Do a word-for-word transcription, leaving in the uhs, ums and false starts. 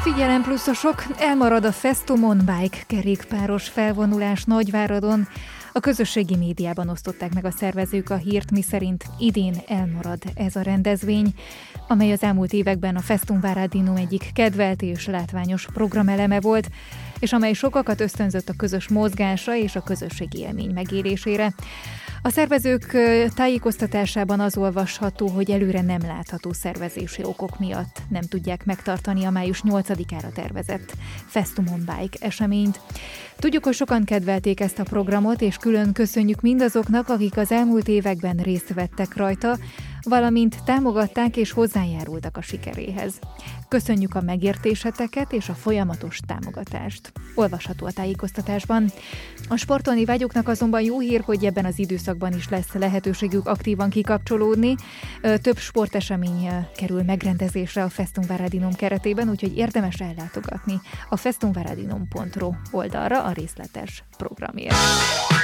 Figyelem pluszosok, elmarad a Festumon Bike kerékpáros felvonulás Nagyváradon. A közösségi médiában osztották meg a szervezők a hírt, miszerint idén elmarad ez a rendezvény, amely az elmúlt években a Festumváradinum egyik kedvelt és látványos programeleme volt, és amely sokakat ösztönzött a közös mozgásra és a közösségi élmény megélésére. A szervezők tájékoztatásában az olvasható, hogy előre nem látható szervezési okok miatt nem tudják megtartani a május nyolcadikára tervezett Festumon Bike eseményt. Tudjuk, hogy sokan kedvelték ezt a programot, és külön köszönjük mindazoknak, akik az elmúlt években részt vettek rajta, valamint támogatták és hozzájárultak a sikeréhez. Köszönjük a megértéseteket és a folyamatos támogatást. Olvasható a tájékoztatásban. A sportolni vágyóknak azonban jó hír, hogy ebben az időszakban is lesz lehetőségük aktívan kikapcsolódni. Több sportesemény kerül megrendezésre a Festumváradinum keretében, úgyhogy érdemes ellátogatni a festumvaradinum pont ro oldalra a részletes programért.